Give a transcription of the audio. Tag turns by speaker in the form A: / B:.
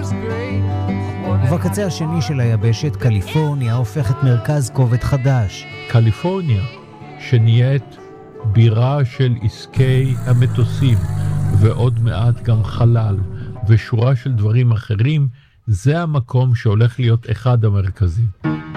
A: ובקצה השני של היבשת, קליפורניה הופכת מרכז כובד חדש.
B: קליפורניה, שנהיית בירה של עסקי המטוסים, ועוד מעט גם חלל, ושורה של דברים אחרים, זה המקום שהולך להיות אחד המרכזים.